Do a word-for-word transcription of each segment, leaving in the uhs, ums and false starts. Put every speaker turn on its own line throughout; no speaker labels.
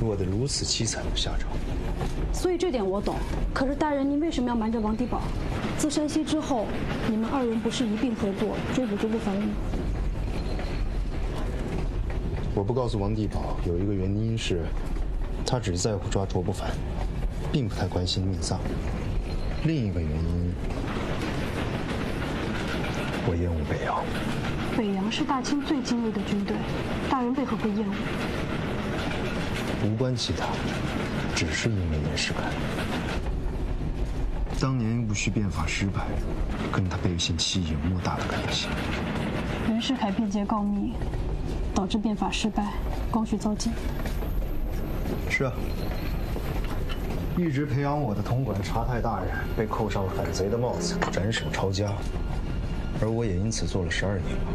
落得如此凄惨的下场。
所以这点我懂。可是大人，您为什么要瞒着王迪宝？自山西之后，你们二人不是一并合作追捕卓不凡了吗？
我不告诉王迪宝，有一个原因是，他只在乎抓卓不凡，并不太关心命丧。另一个原因，我厌恶北洋。
北洋是大清最精锐的军队，大人为何会厌恶？
无关其他，只是因为袁世凯。当年戊戌变法失败，跟他背信弃义有莫大的关系。
袁世凯变节告密，导致变法失败，光绪遭禁。
是啊，一直培养我的统管察太大人被扣上了反贼的帽子，斩首抄家，而我也因此做了十二年了。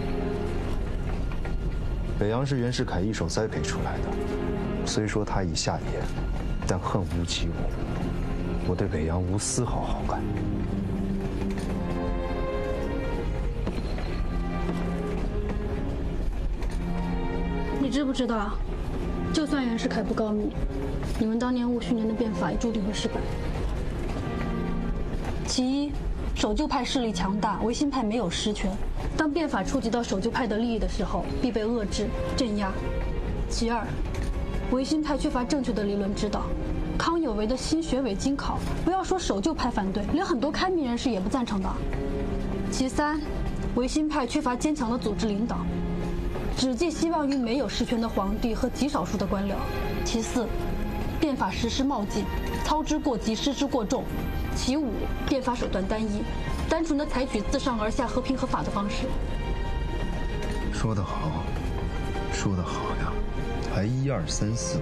北洋是袁世凯一手栽培出来的，虽说他已下野，但恨无及无。我对北洋无丝毫好感。
你知不知道，就算袁世凯不告密，你们当年戊戌年的变法也注定会失败。其一，守旧派势力强大，维新派没有实权。当变法触及到守旧派的利益的时候，必被遏制、镇压。其二，维新派缺乏正确的理论指导。康有为的新学伪经考，不要说守旧派反对，连很多开明人士也不赞成的。其三，维新派缺乏坚强的组织领导，只寄希望于没有实权的皇帝和极少数的官僚。其四，变法实施冒进，操之过急，失之过重。其五，变法手段单一，单纯的采取自上而下合平合法的方式。
说得好，说得好呀，还一二三四。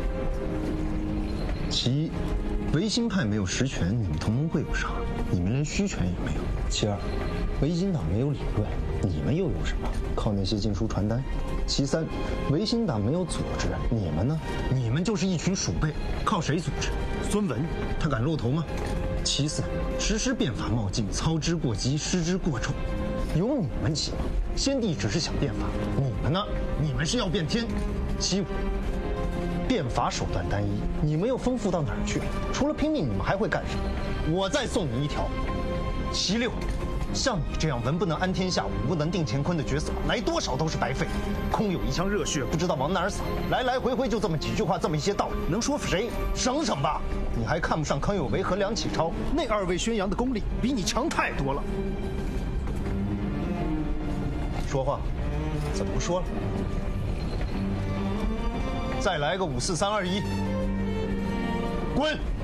其一，维新派没有实权，你们同盟会有啥？你们连虚权也没有。其二，维新党没有理论，你们又有什么？靠那些禁书传单。其三，维新党没有组织，你们呢？你们就是一群鼠辈，靠谁组织？孙文，他敢露头吗？其四，实施变法冒进，操之过急，失之过重，有你们急吗？先帝只是想变法，你们呢？你们是要变天。其五，变法手段单一，你们又丰富到哪儿去了？除了拼命，你们还会干什么？我再送你一条。其六，像你这样文不能安天下，武不能定乾坤的角色，来多少都是白费，空有一腔热血，不知道往哪儿撒，来来回回就这么几句话，这么一些道理，能说服谁？省省吧！你还看不上康有为和梁启超？那二位宣扬的功力比你强太多了。说话，怎么不说了？再来个五四三二一，滚！